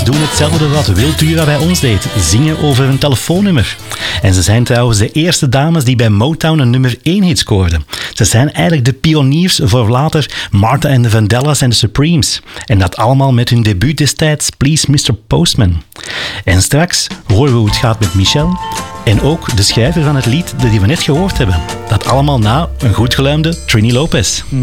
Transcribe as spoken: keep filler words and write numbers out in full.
doen hetzelfde wat Wiltura bij ons deed. Zingen over een telefoonnummer. En ze zijn trouwens de eerste dames die bij Motown een nummer één hit scoorden. Ze zijn eigenlijk de pioniers voor later Martha and the Vandellas en de Supremes. En dat allemaal met hun debuut destijds Please mister Postman. En straks horen we hoe het gaat met Michel. En ook de schrijver van het lied dat we net gehoord hebben. Dat allemaal na een goed geluimde Trini Lopez.